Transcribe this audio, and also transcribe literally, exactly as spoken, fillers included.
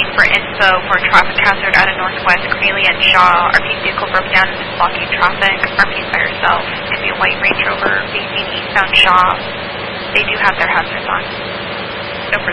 for info for traffic hazard out of Northwest Greeley and Shaw. R P's vehicle broke down and is blocking traffic. R P's by herself. It's going to be a white Range Rover facing eastbound Shaw. They do have their hazards on.